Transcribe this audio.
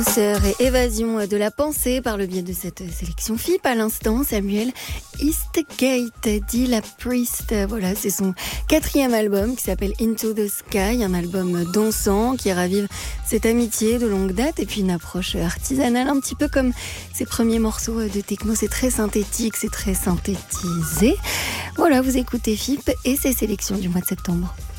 Douceur et évasion de la pensée par le biais de cette sélection FIP. À l'instant, Samuel Eastgate, Dilla Priest. Voilà, c'est son 4e album qui s'appelle Into the Sky, un album dansant qui ravive cette amitié de longue date et puis une approche artisanale, un petit peu comme ses premiers morceaux de techno. C'est très synthétique, c'est très synthétisé. Voilà, vous écoutez FIP et ses sélections du mois de septembre.